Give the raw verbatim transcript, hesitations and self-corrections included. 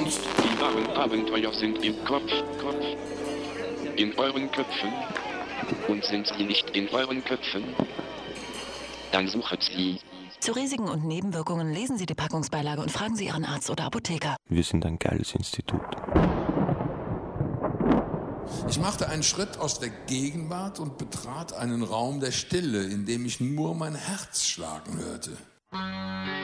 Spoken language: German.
sonst? Die wahren Abenteuer sind im Kopf, Kopf. In euren Köpfen. Und sind sie nicht in euren Köpfen? Dann sucht sie. Zu Risiken und Nebenwirkungen lesen Sie die Packungsbeilage und fragen Sie Ihren Arzt oder Apotheker. Wir sind ein geiles Institut. Ich machte einen Schritt aus der Gegenwart und betrat einen Raum der Stille, in dem ich nur mein Herz schlagen hörte.